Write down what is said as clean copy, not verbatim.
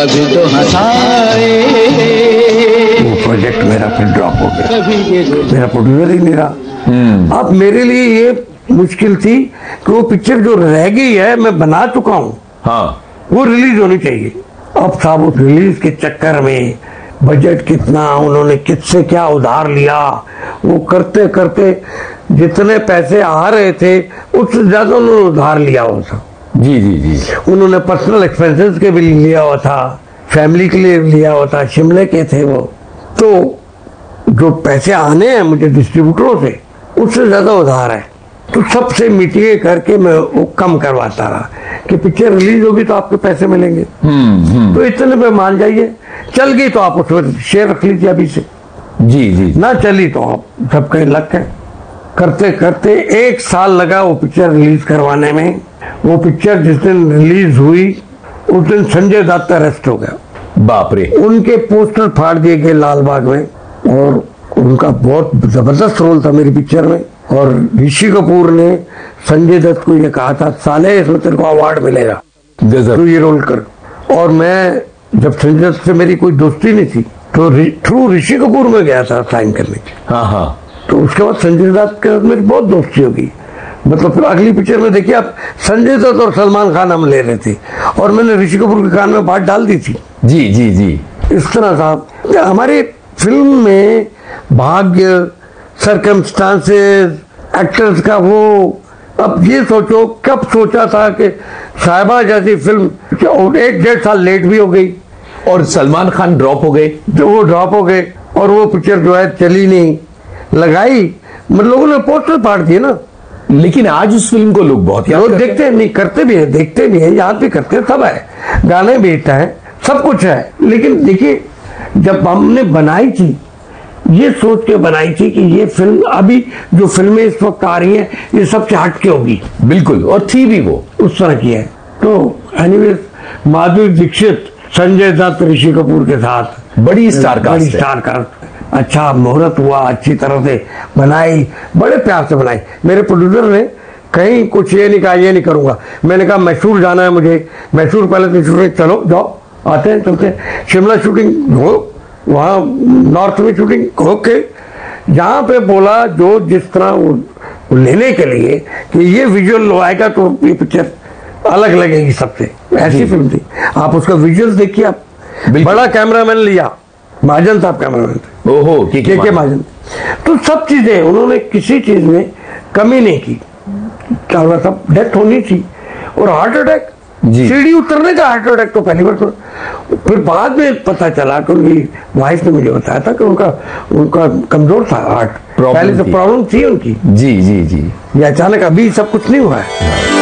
कभी तो हंसाए। वो प्रोजेक्ट मेरा फिर ड्रॉप हो गया, मेरा प्रोड्यूसर ही नहीं रहा। अब मेरे लिए ये मुश्किल थी कि वो पिक्चर जो रह गई है, मैं बना चुका हूँ, हाँ, वो रिलीज होनी चाहिए। अब साहब उस रिलीज के चक्कर में बजट कितना, उन्होंने किससे क्या उधार लिया, वो करते करते जितने पैसे आ रहे थे उससे ज्यादा उन्होंने उधार लिया हुआ था। जी जी जी। उन्होंने पर्सनल एक्सपेंसेस के भी लिया हुआ था, फैमिली के लिए लिया हुआ था, शिमले के थे वो। तो जो पैसे आने हैं मुझे डिस्ट्रीब्यूटरों से, उससे ज्यादा उधार है। तो सबसे मीटिंगें करके मैं वो कम करवाता रहा कि पिक्चर रिलीज होगी तो आपके पैसे मिलेंगे। तो इतने पे मान जाइए, चल गई तो आप उसमें शेयर रख लीजिए अभी से, जी जी। ना चली तो आप सबके लग गए। करते करते 1 साल लगा वो पिक्चर रिलीज करवाने में। वो पिक्चर जिस दिन रिलीज हुई उस दिन संजय दत्त अरेस्ट हो गया। बाप रे। उनके पोस्टर फाड़ दिए गए लाल बाग में, और उनका बहुत जबरदस्त रोल था मेरी पिक्चर में। और ऋषि कपूर ने संजय दत्त को ये कहा था, साले इसमें तेरे को अवार्ड मिलेगा, तू ये रोल कर। और मैं जब संजय दत्त से मेरी कोई दोस्ती नहीं थी तो थ्रू ऋषि कपूर में गया था साइन करने के। हाँ हाँ। तो उसके बाद संजय दत्त के साथ मेरी बहुत दोस्ती होगी। मतलब फिर अगली पिक्चर में देखिए आप, संजय दत्त और सलमान खान हम ले रहे थे और मैंने ऋषि कपूर के कान में बात डाल दी थी। जी जी जी। इस तरह साहब हमारी फिल्म में भाग्य, सर्कमस्टांसेस, एक्टर्स का वो, अब ये सोचो कब सोचा था कि साहिबा जैसी फिल्म 1-1.5 साल लेट भी हो गई और सलमान खान ड्रॉप हो गए। तो वो ड्रॉप हो गए और वो पिक्चर जो है चली नहीं, लगाई, मतलब लोगों ने पोस्टर फाड़ दिए ना। लेकिन आज उस फिल्म को लोग बहुत याद देखते नहीं, करते भी है, देखते भी है, याद भी करते हैं, सब है, गाने भी हिट है, सब कुछ है। लेकिन देखिए जब हमने बनाई थी, ये सोच के बनाई थी कि ये फिल्म, अभी जो फिल्में इस वक्त आ रही हैं ये सबसे हटके होगी। बिल्कुल, और थी भी वो उस तरह की है। तो एनीवेज माधुरी दीक्षित, संजय दत्त, ऋषि कपूर के साथ बड़ी स्टार कास्ट, अच्छा मुहूर्त हुआ, अच्छी तरह से बनाई, बड़े प्यार से बनाई। मेरे प्रोड्यूसर ने कहीं कुछ ये नहीं कहा, ये नहीं करूंगा। मैंने कहा मैसूर जाना है मुझे, मैसूर पहले तो शूटिंग, चलो जाओ, आते हैं, चलते हैं। शिमला शूटिंग हो, वहाँ नॉर्थ में शूटिंग होके, जहाँ पे बोला जो जिस तरह वो लेने के लिए कि ये विजुअल आएगा तो ये पिक्चर अलग लगेगी सबसे, ऐसी फिल्म थी। आप उसका विजुअल देखिए आप। बड़ा कैमरामैन लिया, महाजन साहब कैमरामैन थे। ओहो, के महाजन। तो सब चीजें उन्होंने किसी चीज में कमी नहीं की। क्या हुआ, सब डेथ होनी थी और हार्ट अटैक, सीढ़ी उतरने का हार्ट अटैक तो पहली बार। तो फिर बाद में पता चला कि उनकी वाइफ ने मुझे बताया था कि उनका कमजोर था हार्ट, पहले से प्रॉब्लम थी उनकी। जी जी जी। ये अचानक अभी सब कुछ नहीं हुआ है।